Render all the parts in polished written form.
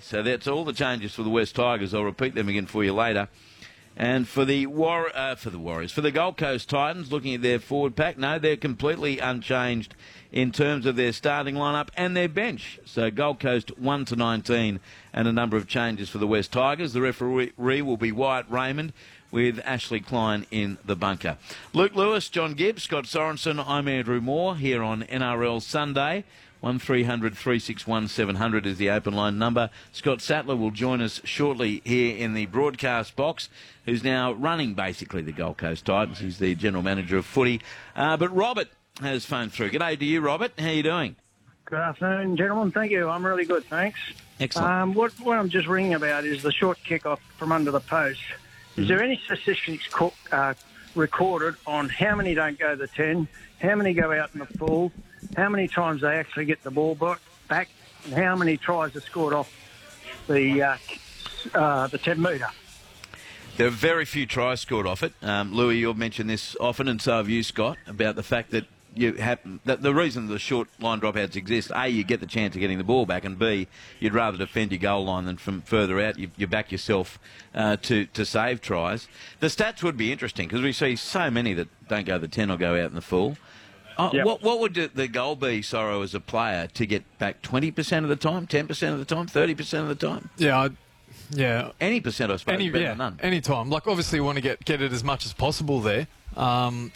So that's all the changes for the West Tigers. I'll repeat them again for you later. And for the Warriors, for the Gold Coast Titans, looking at their forward pack, no, they're completely unchanged in terms of their starting lineup and their bench. So Gold Coast 1-19, and a number of changes for the West Tigers. The referee will be Wyatt Raymond, with Ashley Klein in the bunker. Luke Lewis, John Gibbs, Scott Sorensen, I'm Andrew Moore here on NRL Sunday. 1300 361 700 is the open line number. Scott Sattler will join us shortly here in the broadcast box, who's now running basically the Gold Coast Titans. He's the general manager of footy. But Robert has phoned through. G'day to you, Robert. How are you doing? Good afternoon, gentlemen. Thank you. I'm really good, thanks. Excellent. What I'm just ringing about is the short kick-off from under the post. Is there any statistics recorded on how many don't go the 10, how many go out in the full, how many times they actually get the ball back, and how many tries are scored off the 10-metre? There are very few tries scored off it. Louis, you've mentioned this often, and so have you, Scott, about the fact that the reason the short line dropouts exist, A, you get the chance of getting the ball back, and B, you'd rather defend your goal line than from further out. You back yourself to save tries. The stats would be interesting because we see so many that don't go the 10 or go out in the full. Yep. What would the goal be, Sorrow, as a player, to get back 20% of the time, 10% of the time, 30% of the time? Yeah. Any percent, I suppose, better than none. Any time. Like, obviously, you want to get it as much as possible there, and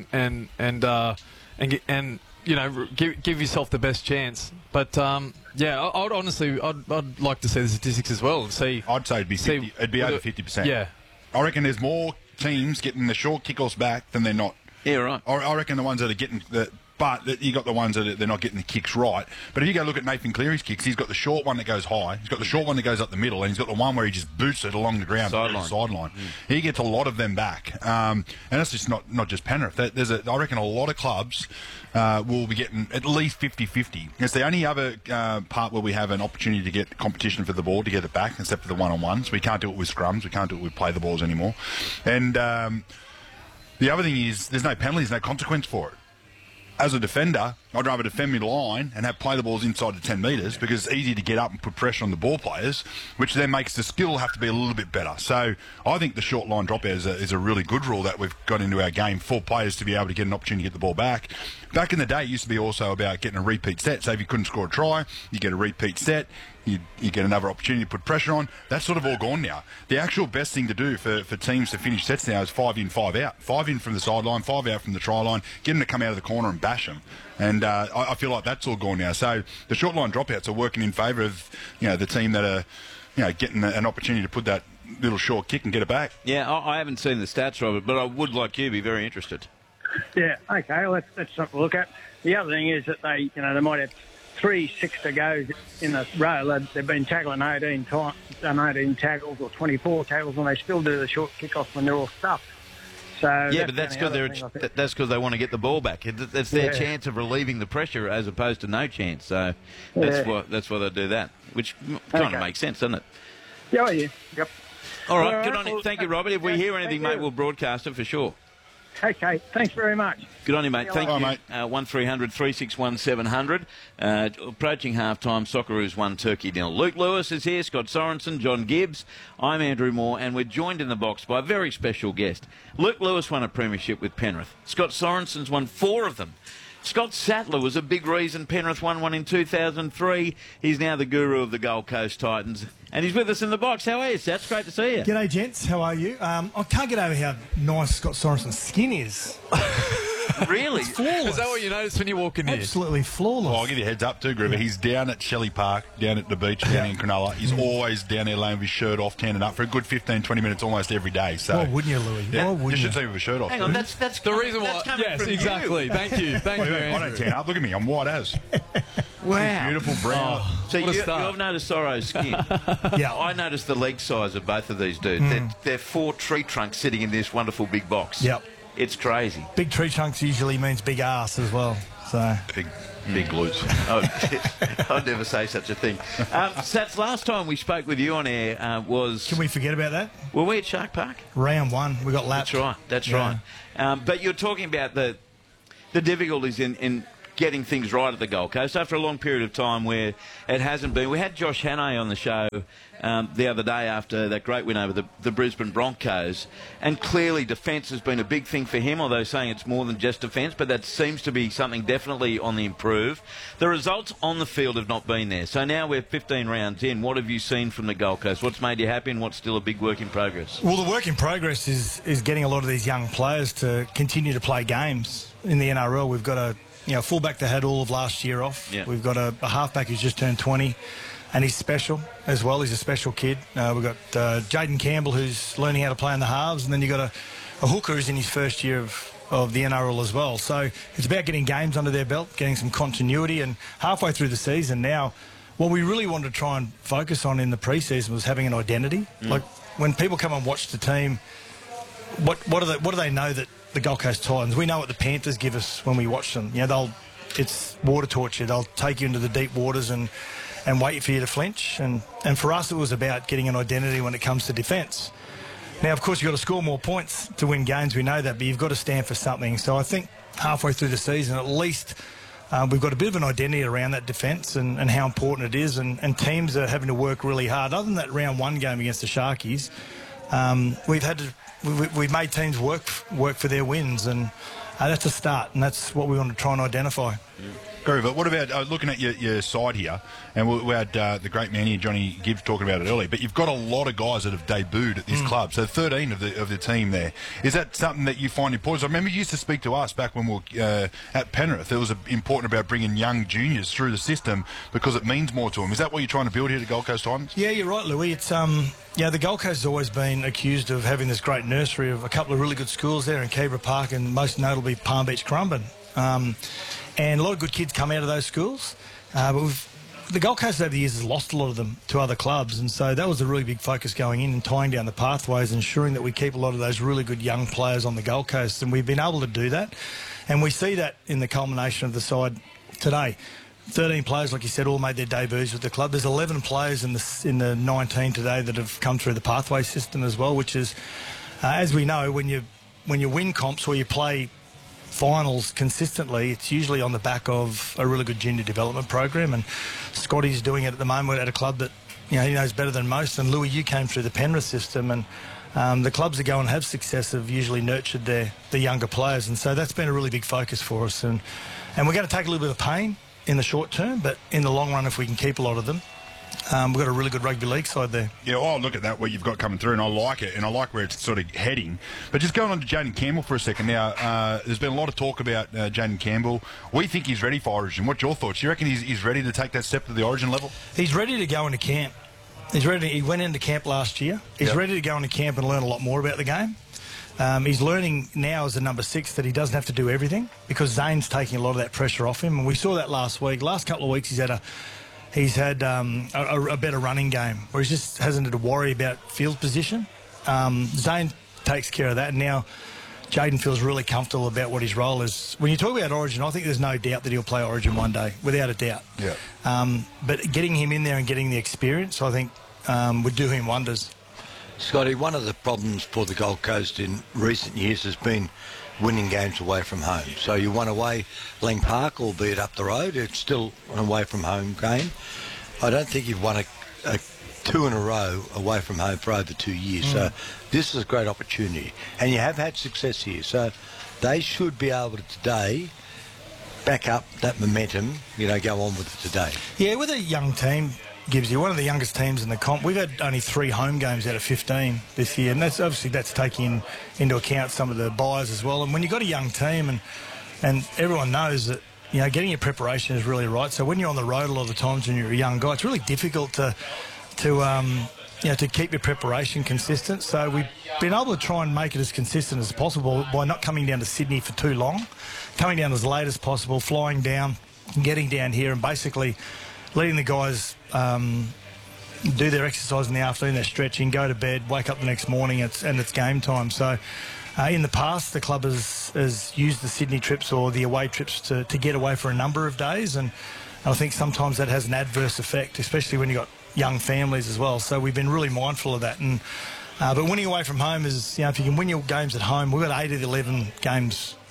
give yourself the best chance. But I'd honestly, I'd like to see the statistics as well and see. I'd say it'd be 50, it'd be over 50%. Yeah, I reckon there's more teams getting the short kickoffs back than they're not. Yeah, right. I reckon the ones that are getting but you got the ones that they're not getting the kicks right. But if you go look at Nathan Cleary's kicks, he's got the short one that goes high, he's got the short one that goes up the middle, and he's got the one where he just boots it along the ground, sideline. He gets a lot of them back, and that's just not just Penrith. I reckon a lot of clubs will be getting at least 50-50. It's the only other part where we have an opportunity to get competition for the ball to get it back, except for the one-on-ones. We can't do it with scrums. We can't do it with play the balls anymore. And the other thing is there's no penalties, no consequence for it. As a defender, I'd rather defend mid-line and play the balls inside the 10 metres because it's easy to get up and put pressure on the ball players, which then makes the skill have to be a little bit better. So I think the short line dropout is a really good rule that we've got into our game for players to be able to get an opportunity to get the ball back. Back in the day, it used to be also about getting a repeat set. So if you couldn't score a try, you get a repeat set. You get another opportunity to put pressure on. That's sort of all gone now. The actual best thing to do for teams to finish sets now is 5 in, 5 out. 5 in from the sideline, 5 out from the try line. Get them to come out of the corner and bash them. And I feel like that's all gone now. So the short line dropouts are working in favour of the team that are getting an opportunity to put that little short kick and get it back. Yeah, I haven't seen the stats, Robert, but I would, like you, be very interested. Yeah, okay, well, that's something to look at. The other thing is that they might have 3 to go in a row. They've been tackling 18 tackles or 24 tackles, and they still do the short kick-off when they're all stuffed. So yeah, but that's because they want to get the ball back. That's their chance of relieving the pressure as opposed to no chance. So that's why they do that, which kind of makes sense, doesn't it? Yeah, yep. All right, good on you. Thank you, Robert. If we hear anything, mate, we'll broadcast it for sure. Okay, thanks very much. Good on you, mate. Thank you. Mate. 1300 361 700. Approaching half-time, Socceroos 1, Turkey 0. Luke Lewis is here, Scott Sorensen, John Gibbs. I'm Andrew Moore, and we're joined in the box by a very special guest. Luke Lewis won a premiership with Penrith. Scott Sorensen's won 4 of them. Scott Sattler was a big reason Penrith won one in 2003. He's now the guru of the Gold Coast Titans. And he's with us in the box. How are you, Sats? Great to see you. G'day, gents. How are you? I can't get over how nice Scott Sorensen's skin is. Really? It's flawless. Is that what you notice when you walk in here? Absolutely flawless. Well, I'll give you a heads up too, Gribber. He's down at Shelley Park, down at the beach, down in Cronulla. He's always down there laying with his shirt off, tanning up for a good 15-20 minutes almost every day. So, why wouldn't you, Louis? Yeah, Why wouldn't you you? should see him with a shirt off. Hang on, that's the reason why. Yes, exactly. Thank you. Thank you, I Andrew. don't tan up. Look at me. I'm white as. Wow. Beautiful brown. So What a start. you've noticed Sorrow's skin. Yeah. I noticed the leg size of both of these dudes. They're 4 tree trunks sitting in this wonderful big box. Yep. It's crazy. Big tree trunks usually means big ass as well. So Big glutes. I'd never say such a thing. Sats, last time we spoke with you on air was... can we forget about that? Were we at Shark Park? Round 1, we got lapped. That's right. But you're talking about the difficulties in getting things right at the Gold Coast after a long period of time where it hasn't been. We had Josh Hannay on the show the other day after that great win over the Brisbane Broncos, and clearly defence has been a big thing for him, although saying it's more than just defence, but that seems to be something definitely on the improve. The results on the field have not been there. So now we're 15 rounds in. What have you seen from the Gold Coast? What's made you happy and what's still a big work in progress? Well, the work in progress is getting a lot of these young players to continue to play games in the NRL. We've got a fullback that had all of last year off. Yeah. We've got a halfback who's just turned 20, and he's special as well. He's a special kid. We've got Jaden Campbell, who's learning how to play in the halves, and then you've got a hooker who's in his first year of the NRL as well. So it's about getting games under their belt, getting some continuity, and halfway through the season now, what we really wanted to try and focus on in the pre-season was having an identity. Like, when people come and watch the team, what do they know that the Gold Coast Titans? We know what the Panthers give us when we watch them. It's water torture. They'll take you into the deep waters and wait for you to flinch. And for us, it was about getting an identity when it comes to defence. Now, of course, you've got to score more points to win games. We know that, but you've got to stand for something. So I think halfway through the season, at least, we've got a bit of an identity around that defence and how important it is. And teams are having to work really hard. Other than that round one game against the Sharkies, we've made teams work for their wins, and that's a start, and that's what we want to try and identify. Very well. What about looking at your side here, and we had the great man here, Johnny Gibbs, talking about it earlier, but you've got a lot of guys that have debuted at this club, so 13 of the team there. Is that something that you find important? I remember you used to speak to us back when we were at Penrith. It was important about bringing young juniors through the system because it means more to them. Is that what you're trying to build here at Gold Coast Titans? Yeah, you're right, Louis. It's the Gold Coast has always been accused of having this great nursery of a couple of really good schools there in Kebra Park and most notably Palm Beach Currumbin. And a lot of good kids come out of those schools. But the Gold Coast over the years has lost a lot of them to other clubs, and so that was a really big focus going in and tying down the pathways, ensuring that we keep a lot of those really good young players on the Gold Coast, and we've been able to do that. And we see that in the culmination of the side today. 13 players, like you said, all made their debuts with the club. There's 11 players in the 19 today that have come through the pathway system as well, which is, as we know, when you win comps or you play finals consistently, it's usually on the back of a really good junior development program, and Scotty's doing it at the moment at a club that he knows better than most. And Louis, you came through the Penrith system, and the clubs that go and have success have usually nurtured the younger players, and so that's been a really big focus for us. And we're going to take a little bit of pain in the short term, but in the long run, if we can keep a lot of them, we've got a really good rugby league side there. Yeah, well, look at that, what you've got coming through, and I like it, and I like where it's sort of heading. But just going on to Jaden Campbell for a second now, there's been a lot of talk about Jaden Campbell. We think he's ready for Origin. What's your thoughts? Do you reckon he's ready to take that step to the Origin level? He's ready to go into camp. He went into camp last year. He's ready to go into camp and learn a lot more about the game. He's learning now as a number 6 that he doesn't have to do everything because Zane's taking a lot of that pressure off him, and we saw that last week. Last couple of weeks he's had a better running game where he just hasn't had to worry about field position. Zane takes care of that, and now Jaden feels really comfortable about what his role is. When you talk about Origin, I think there's no doubt that he'll play Origin one day, without a doubt. Yeah. But getting him in there and getting the experience, I think, would do him wonders. Scotty, one of the problems for the Gold Coast in recent years has been winning games away from home. So you won away Lang Park, albeit up the road. It's still an away from home game. I don't think you've won a 2 in a row away from home for over 2 years. So this is a great opportunity. And you have had success here. So they should be able to today back up that momentum, go on with it today. Yeah, with a young team, Gibbsy, one of the youngest teams in the comp. We've had only 3 home games out of 15 this year, and that's taking into account some of the buys as well. And when you've got a young team, and everyone knows that getting your preparation is really right. So when you're on the road a lot of the times when you're a young guy, it's really difficult to keep your preparation consistent. So we've been able to try and make it as consistent as possible by not coming down to Sydney for too long, coming down as late as possible, flying down, getting down here, and basically letting the guys do their exercise in the afternoon, their stretching, go to bed, wake up the next morning, and it's game time. So in the past, the club has used the Sydney trips or the away trips to get away for a number of days, and I think sometimes that has an adverse effect, especially when you've got young families as well. So we've been really mindful of that. But winning away from home is, if you can win your games at home, we've got 8 of the 11 games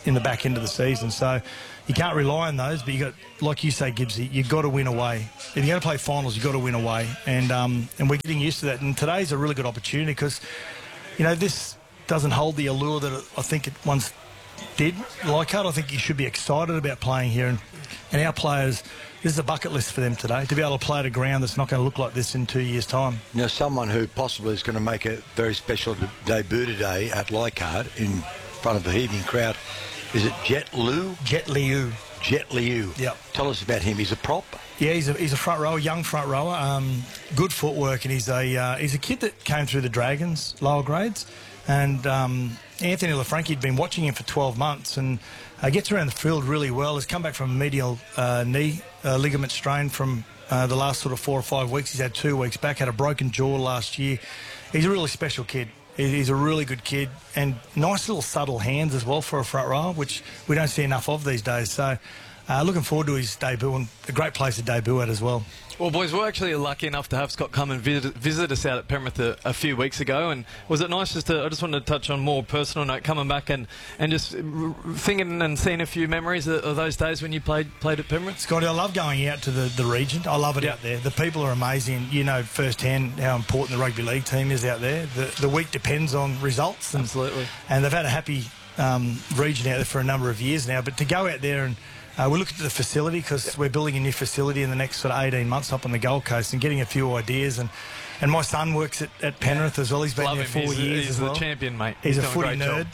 in the back end of the season. So you can't rely on those, but you got, like you say, Gibbsy, you've got to win away. If you're going to play finals, you've got to win away. And we're getting used to that. And today's a really good opportunity because, you know, this doesn't hold the allure that I think it once did. Leichhardt, I think you should be excited about playing here. And our players, this is a bucket list for them today, to be able to play at a ground that's not going to look like this in 2 years' time. You know, someone who possibly is going to make a very special debut today at Leichhardt in front of the heaving crowd, is it Jet Liu? Jet Liu. Jet Liu. Yep. Tell us about him. He's a prop. Yeah, he's a front rower, young front rower, good footwork, and he's a kid that came through the Dragons lower grades, and Anthony LaFranchi had been watching him for 12 months and gets around the field really well. Has come back from a medial knee ligament strain from the last sort of 4 or 5 weeks. He's had 2 weeks back, had a broken jaw last year. He's a really special kid. He's a really good kid and nice little subtle hands as well for a front rower, which we don't see enough of these days. So looking forward to his debut, and a great place to debut at as well. Well, boys, we're actually lucky enough to have Scott come and visit us out at Penrith a few weeks ago, and was it nice I just wanted to touch on more personal note, coming back and just thinking and seeing a few memories of those days when you played at Penrith? Scotty, I love going out to the region. I love it out there. The people are amazing. You know firsthand how important the rugby league team is out there. The week depends on results. Absolutely. And they've had a happy region out there for a number of years now, but to go out there and we're looking at the facility because we're building a new facility in the next sort of 18 months up on the Gold Coast and getting a few ideas. And my son works at Penrith as well. He's been there 4 years He's as well. The champion, mate. He's a footy nerd.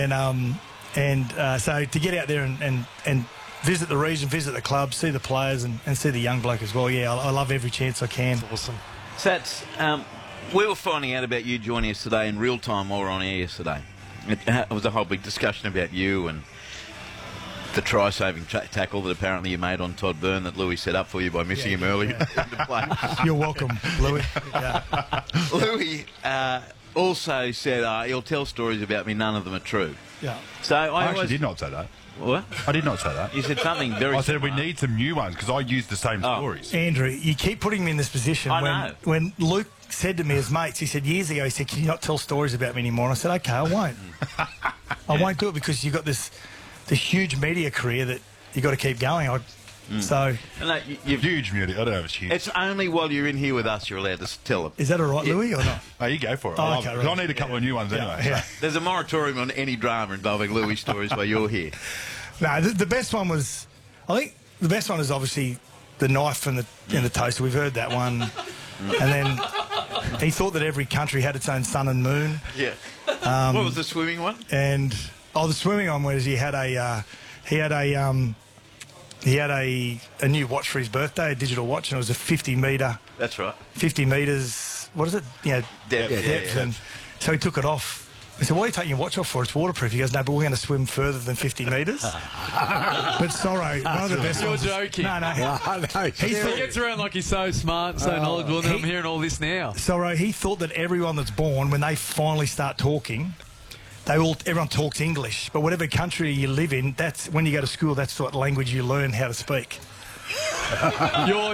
And so to get out there and visit the region, visit the club, see the players and see the young bloke as well. Yeah, I love every chance I can. That's awesome. Sats, we were finding out about you joining us today in real time while we were on air yesterday. It was a whole big discussion about you and the try-saving tackle that apparently you made on Todd Byrne that Louis set up for you by missing him early in the play. You're welcome, Louis. Yeah. Louis also said he'll tell stories about me, none of them are true. Yeah. So I actually did not say that. What? I did not say that. You said something very I said similar. we need some new ones because I used the same stories. Andrew, you keep putting me in this position. I know. When Luke said to me as mates, he said years ago, he said, can you not tell stories about me anymore? And I said, okay, I won't. I won't do it because you've got this huge media career that you've got to keep going. So No, you've Huge music. I don't know if it's huge. It's only while you're in here with us you're allowed to tell them. is that all right, Louis, or not? Oh, you go for it. Oh, I love okay, it. 'Cause right. I need a couple of new ones anyway. Yeah. There's a moratorium on any drama involving Louis stories while you're here. No, the best one was, I think the best one is obviously the knife and the toaster. We've heard that one. And then he thought that every country had its own sun and moon. Yeah. What was the swimming one? And the swimming one was he had a new watch for his birthday, a digital watch, and it was a 50 metre. That's right. 50 metres. What is it? Yeah, Depth. depth. Yeah. And so he took it off. I said, why are you taking your watch off for? It's waterproof. He goes, no, but we're going to swim further than 50 metres. But Sorrow, one of the best You're ones. joking. No. He gets around like he's so smart, so knowledgeable, and then I'm hearing all this now. Sorrow, he thought that everyone that's born, when they finally start talking, everyone talks English. But whatever country you live in, that's when you go to school, that's what language you learn how to speak. You're...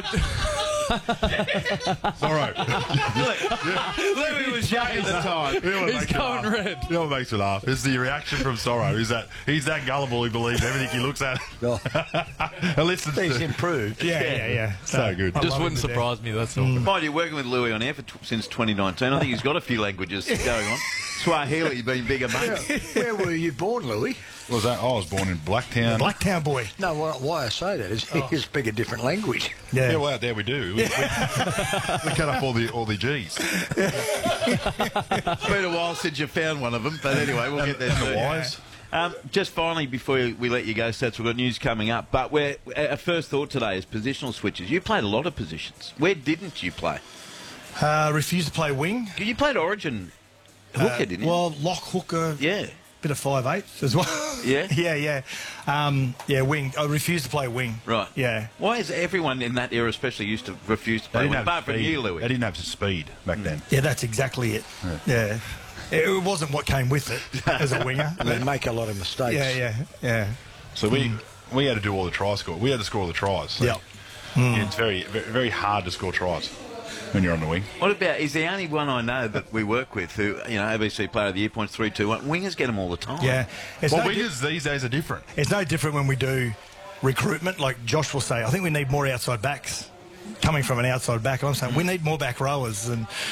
Sorry. Louis was young at the time. He's going red. You know what makes me laugh? Is the reaction from Sorrow. Is that he's that gullible he believes everything he looks at. And listens He's to. improved. Yeah. So good. I Just love wouldn't him to surprise me, that's all. Mind you, working with Louis on air since 2019, I think he's got a few languages going on. Swahili being bigger, mate. Where were you born, Louis? What was that? I was born in Blacktown. Blacktown boy. No, why I say that is you speak a different language. Yeah, well, out there we do. We cut off all the G's. It's been a while since you found one of them, but anyway, we'll get there And soon. the Y's. Just finally, before we let you go, Stats, we've got news coming up. But our first thought today is positional switches. You played a lot of positions. Where didn't you play? Refused to play wing. You played Origin hooker, didn't you? Well, lock hooker. Yeah. Bit of 5'8" as well. Yeah? Yeah, wing. I refused to play wing. Right. Yeah. Why is everyone in that era especially used to refuse to play wing? Apart from you, Louis. They didn't have the speed back then. Yeah, that's exactly it. Yeah. It wasn't what came with it as a winger. They make a lot of mistakes. Yeah. So we had to do all the try score. We had to score all the tries. So Yep. It's very, very, very hard to score tries. when you're on the wing. What about, he's the only one I know that we work with who, ABC Player of the Year points 3, 2, 1. Wingers get them all the time. Yeah. Wingers these days are different. It's no different when we do recruitment. Like Josh will say, I think we need more outside backs. Coming from an outside back, I'm saying we need more back rowers. And